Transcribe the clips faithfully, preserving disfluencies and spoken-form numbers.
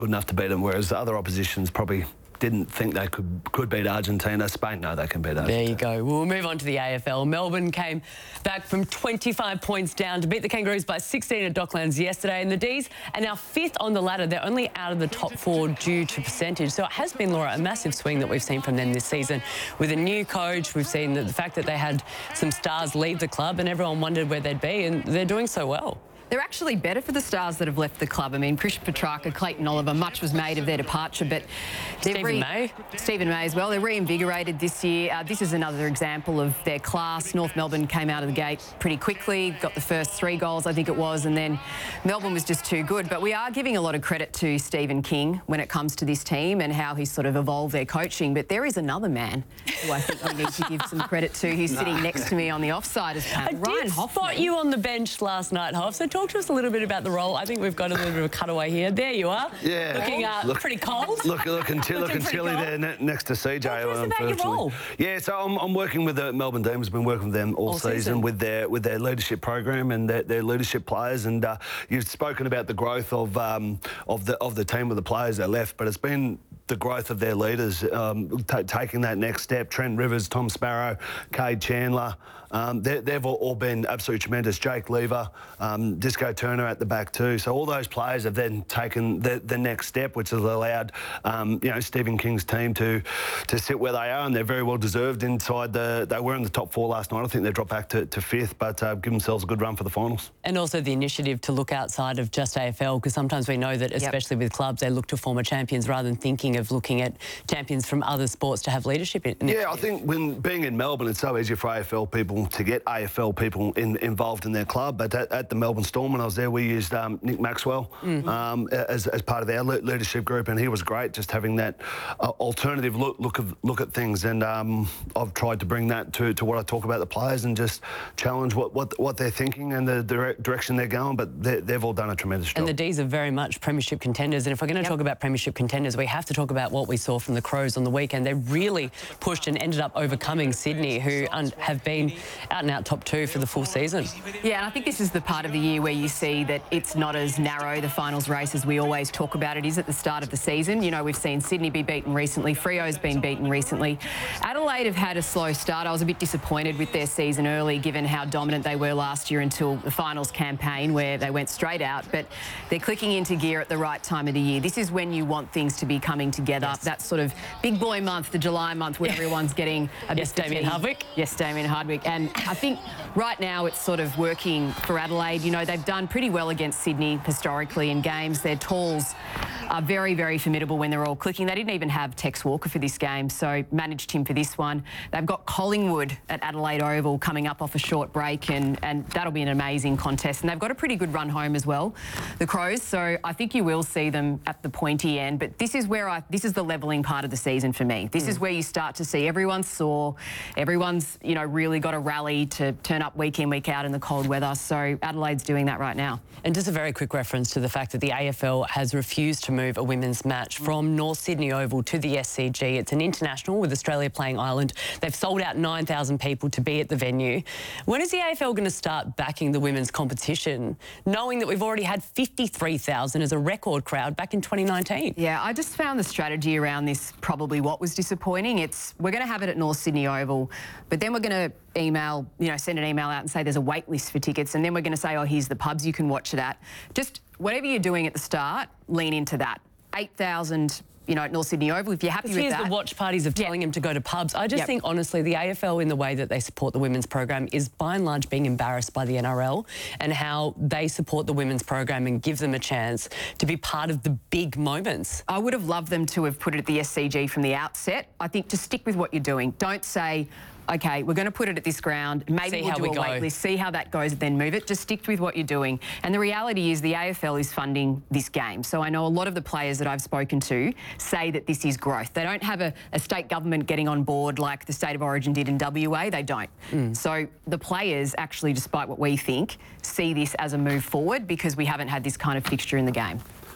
good enough to beat them, whereas the other oppositions probably didn't think they could could beat Argentina. Spain know they can beat Argentina. There you go. We'll move on to the A F L. Melbourne came back from twenty-five points down to beat the Kangaroos by sixteen at Docklands yesterday, and the D's are now fifth on the ladder. They're only out of the top four due to percentage. So it has been, Laura, a massive swing that we've seen from them this season. With a new coach, we've seen that the fact that they had some stars leave the club and everyone wondered where they'd be, and they're doing so well. They're actually better for the stars that have left the club. I mean, Christian Petrarca, Clayton Oliver, much was made of their departure, but... Stephen May. Stephen May as well. They're reinvigorated this year. Uh, this is another example of their class. North Melbourne came out of the gate pretty quickly, got the first three goals, I think it was, and then Melbourne was just too good. But we are giving a lot of credit to Stephen King when it comes to this team and how he's sort of evolved their coaching. But there is another man who I think we need to give some credit to. He's sitting next to me on the offsiders panel. I Ryan did Hoffman. spot you on the bench last night, Hoff, so talk to us a little bit about the role. I think we've got a little bit of a cutaway here. There you are. Yeah. Looking uh, look, pretty cold. Look, looking, looking, looking chilly cold. there ne next to C J. Talk to us about your role. Yeah, so I'm, I'm working with the Melbourne Demons. Been working with them all, all season, season with their with their leadership program and their, their leadership players. And uh, you've spoken about the growth of um, of the of the team with the players that left, but it's been the growth of their leaders, um, taking that next step. Trent Rivers, Tom Sparrow, Cade Chandler, um, they've all, all been absolutely tremendous. Jake Lever, um, Disco Turner at the back too. So all those players have then taken the, the next step, which has allowed um, you know Stephen King's team to to sit where they are, and they're very well deserved inside the. They were in the top four last night. I think they dropped back to, to fifth, but uh, give themselves a good run for the finals. And also the initiative to look outside of just A F L, because sometimes we know that, especially yep. with clubs, they look to former champions rather than thinking of looking at champions from other sports to have leadership in. Yeah, I think when being in Melbourne, it's so easy for A F L people to get A F L people in, involved in their club. But at, at the Melbourne Storm, when I was there, we used um, Nick Maxwell mm-hmm. um, as, as part of our leadership group, and he was great, just having that uh, alternative look look, of, look at things. And um, I've tried to bring that to, to what I talk about the players and just challenge what what, what they're thinking and the dire direction they're going. But they've all done a tremendous job. And the D's are very much premiership contenders. And if we're going to yep. talk about premiership contenders, we have to talk about what we saw from the Crows on the weekend. They really pushed and ended up overcoming Sydney, who have been out and out top two for the full season. Yeah, and I think this is the part of the year where you see that it's not as narrow, the finals race, as we always talk about it is at the start of the season. You know, we've seen Sydney be beaten recently, Freo's been beaten recently. Adelaide have had a slow start. I was a bit disappointed with their season early, given how dominant they were last year until the finals campaign, where they went straight out. But they're clicking into gear at the right time of the year. This is when you want things to be coming together. Yes. That sort of big boy month, the July month, where everyone's getting a yes, bit Damien Hardwick. Yes, Damien Hardwick. And I think right now it's sort of working for Adelaide. You know, they've done pretty well against Sydney historically in games. Their talls are very, very formidable when they're all clicking. They didn't even have Tex Walker for this game, so managed him for this one. They've got Collingwood at Adelaide Oval coming up off a short break, and, and that'll be an amazing contest. And they've got a pretty good run home as well, the Crows, so I think you will see them at the pointy end. But this is where I, this is the levelling part of the season for me. This mm. is where you start to see everyone's sore, everyone's, you know, really got to rally to turn up week in, week out in the cold weather. So Adelaide's doing that right now. And just a very quick reference to the fact that the A F L has refused to move a women's match from North Sydney Oval to the S C G. It's an international with Australia playing Ireland. They've sold out nine thousand people to be at the venue. When is the A F L going to start backing the women's competition, knowing that we've already had fifty-three thousand as a record crowd back in twenty nineteen? Yeah, I just found the strategy around this probably what was disappointing. It's, we're going to have it at North Sydney Oval, but then we're going to email, you know, send an email out and say there's a wait list for tickets, and then we're going to say, oh, here's the pubs you can watch it at. Just whatever you're doing at the start, lean into that. eight thousand, you know, at North Sydney Oval, if you're happy with here's that. the watch parties of telling yep. them to go to pubs. I just yep. think, honestly, the A F L in the way that they support the women's program is by and large being embarrassed by the N R L and how they support the women's program and give them a chance to be part of the big moments. I would have loved them to have put it at the S C G from the outset. I think to stick with what you're doing. Don't say, OK, we're going to put it at this ground, maybe see we'll how do we a go. wait list, see how that goes, then move it. Just stick with what you're doing. And the reality is the A F L is funding this game. So I know a lot of the players that I've spoken to say that this is growth. They don't have a, a state government getting on board like the State of Origin did in W A. They don't. Mm. So the players actually, despite what we think, see this as a move forward because we haven't had this kind of fixture in the game.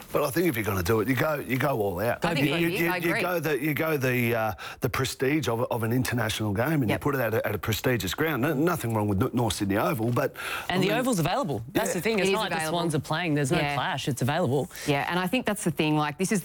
But I think if you're going to do it, you go you go all out. I think you, so, you, yeah, you, I agree. you go the you go the uh, the prestige of, of an international game, and Yep. you put it at a, at a prestigious ground. No, nothing wrong with North Sydney Oval, but And I the mean, Oval's available. That's Yeah. the thing. It It's is not like the available. Swans are playing. There's no Yeah. clash. It's available. Yeah, and I think that's the thing. Like, this is